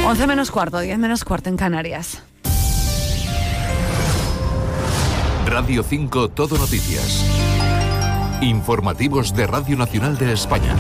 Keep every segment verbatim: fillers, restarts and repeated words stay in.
once menos cuarto, diez menos cuarto en Canarias. Radio cinco Todo Noticias. Informativos de Radio Nacional de España.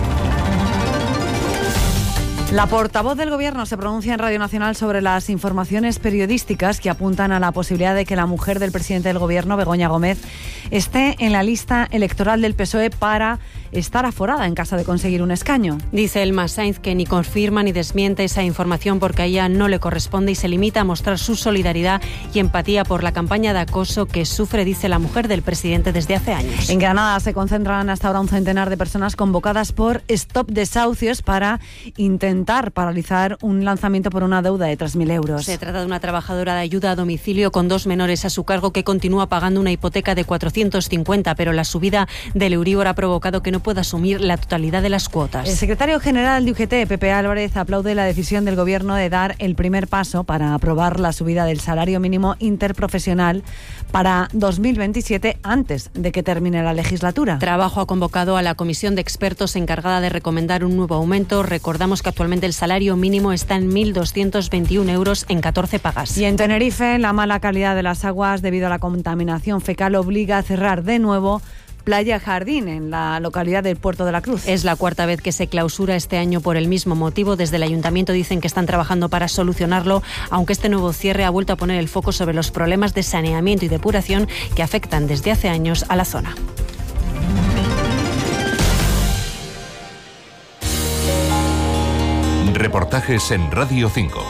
La portavoz del Gobierno se pronuncia en Radio Nacional sobre las informaciones periodísticas que apuntan a la posibilidad de que la mujer del presidente del Gobierno, Begoña Gómez, esté en la lista electoral del P S O E para estar aforada en caso de conseguir un escaño. Dice Elma Sainz que ni confirma ni desmiente esa información porque a ella no le corresponde y se limita a mostrar su solidaridad y empatía por la campaña de acoso que sufre, dice la mujer del presidente desde hace años. En Granada se concentran hasta ahora un centenar de personas convocadas por Stop Desahucios para intentar paralizar un lanzamiento por una deuda de tres mil euros. Se trata de una trabajadora de ayuda a domicilio con dos menores a su cargo que continúa pagando una hipoteca de cuatrocientos cincuenta, pero la subida del Euríbor ha provocado que no pueda asumir la totalidad de las cuotas. El secretario general de U G T, Pepe Álvarez, aplaude la decisión del Gobierno de dar el primer paso para aprobar la subida del salario mínimo interprofesional para dos mil veintisiete antes de que termine la legislatura. Trabajo ha convocado a la comisión de expertos encargada de recomendar un nuevo aumento. Recordamos que actualmente el salario mínimo está en mil doscientos veintiún euros en catorce pagas. Y en Tenerife, la mala calidad de las aguas debido a la contaminación fecal obliga a cerrar de nuevo Playa Jardín, en la localidad del Puerto de la Cruz. Es la cuarta vez que se clausura este año por el mismo motivo. Desde el ayuntamiento dicen que están trabajando para solucionarlo, aunque este nuevo cierre ha vuelto a poner el foco sobre los problemas de saneamiento y depuración que afectan desde hace años a la zona. Reportajes en Radio cinco.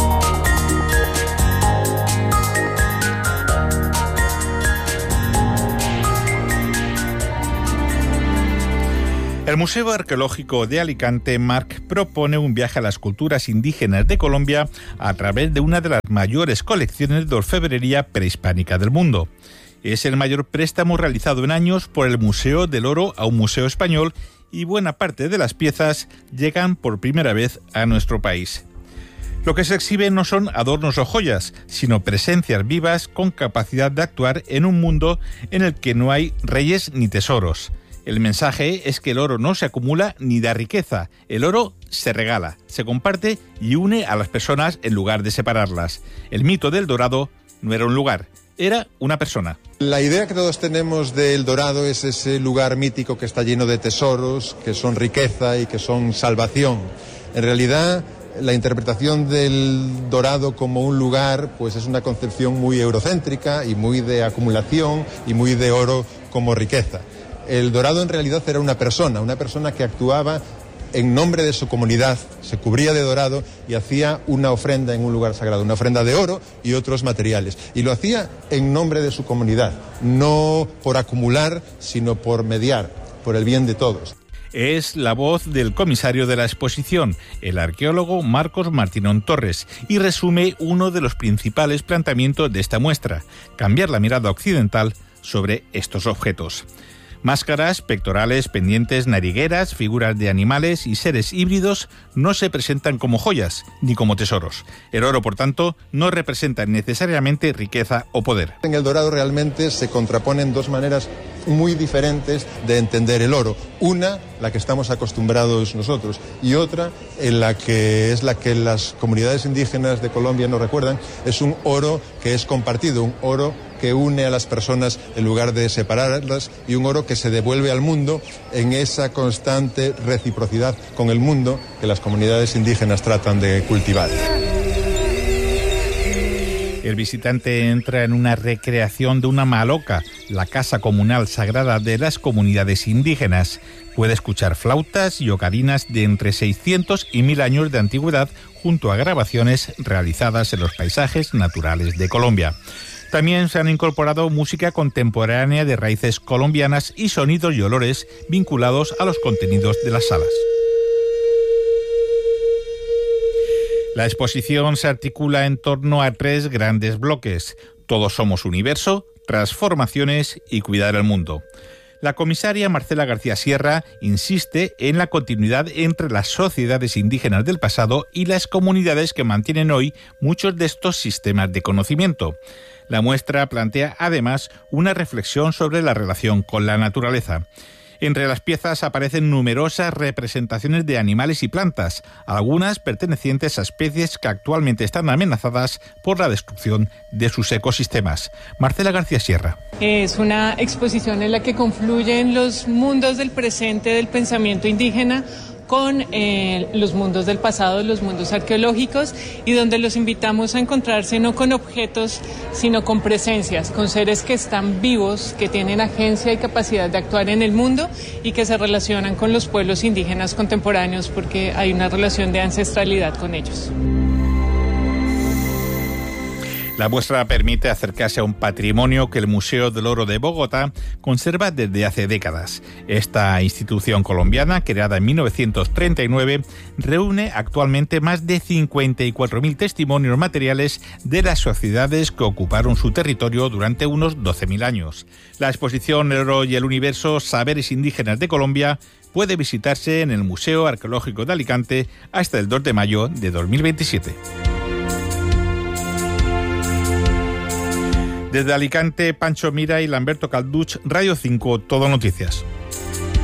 El Museo Arqueológico de Alicante, Marc, propone un viaje a las culturas indígenas de Colombia a través de una de las mayores colecciones de orfebrería prehispánica del mundo. Es el mayor préstamo realizado en años por el Museo del Oro a un museo español y buena parte de las piezas llegan por primera vez a nuestro país. Lo que se exhibe no son adornos o joyas, sino presencias vivas con capacidad de actuar en un mundo en el que no hay reyes ni tesoros. El mensaje es que el oro no se acumula ni da riqueza. El oro se regala, se comparte y une a las personas en lugar de separarlas. El mito del Dorado no era un lugar, era una persona. La idea que todos tenemos del Dorado es ese lugar mítico que está lleno de tesoros, que son riqueza y que son salvación. En realidad, la interpretación del Dorado como un lugar, pues es una concepción muy eurocéntrica y muy de acumulación y muy de oro como riqueza. El Dorado en realidad era una persona, una persona que actuaba en nombre de su comunidad, se cubría de dorado y hacía una ofrenda en un lugar sagrado, una ofrenda de oro y otros materiales. Y lo hacía en nombre de su comunidad, no por acumular, sino por mediar, por el bien de todos. Es la voz del comisario de la exposición, el arqueólogo Marcos Martínón Torres, y resume uno de los principales planteamientos de esta muestra: cambiar la mirada occidental sobre estos objetos. Máscaras, pectorales, pendientes, narigueras, figuras de animales y seres híbridos no se presentan como joyas ni como tesoros. El oro, por tanto, no representa necesariamente riqueza o poder. En el Dorado realmente se contraponen dos maneras muy diferentes de entender el oro. Una, la que estamos acostumbrados nosotros, y otra, en la que es la que las comunidades indígenas de Colombia nos recuerdan, es un oro que es compartido, un oro que une a las personas en lugar de separarlas y un oro que se devuelve al mundo en esa constante reciprocidad con el mundo que las comunidades indígenas tratan de cultivar. El visitante entra en una recreación de una maloca, la casa comunal sagrada de las comunidades indígenas. Puede escuchar flautas y ocarinas de entre seiscientos y mil años de antigüedad junto a grabaciones realizadas en los paisajes naturales de Colombia. También se han incorporado música contemporánea de raíces colombianas y sonidos y olores vinculados a los contenidos de las salas. La exposición se articula en torno a tres grandes bloques: Todos somos universo, transformaciones y cuidar el mundo. La comisaria Marcela García Sierra insiste en la continuidad entre las sociedades indígenas del pasado y las comunidades que mantienen hoy muchos de estos sistemas de conocimiento. La muestra plantea además una reflexión sobre la relación con la naturaleza. Entre las piezas aparecen numerosas representaciones de animales y plantas, algunas pertenecientes a especies que actualmente están amenazadas por la destrucción de sus ecosistemas. Marcela García Sierra. Es una exposición en la que confluyen los mundos del presente del pensamiento indígena con eh, los mundos del pasado, los mundos arqueológicos, y donde los invitamos a encontrarse no con objetos, sino con presencias, con seres que están vivos, que tienen agencia y capacidad de actuar en el mundo y que se relacionan con los pueblos indígenas contemporáneos porque hay una relación de ancestralidad con ellos. La muestra permite acercarse a un patrimonio que el Museo del Oro de Bogotá conserva desde hace décadas. Esta institución colombiana, creada en mil novecientos treinta y nueve, reúne actualmente más de cincuenta y cuatro mil testimonios materiales de las sociedades que ocuparon su territorio durante unos doce mil años. La exposición El Oro y el Universo, Saberes Indígenas de Colombia, puede visitarse en el Museo Arqueológico de Alicante hasta el dos de mayo de dos mil veintisiete. Desde Alicante, Pancho Mira y Lamberto Calduch, Radio cinco, Todo Noticias.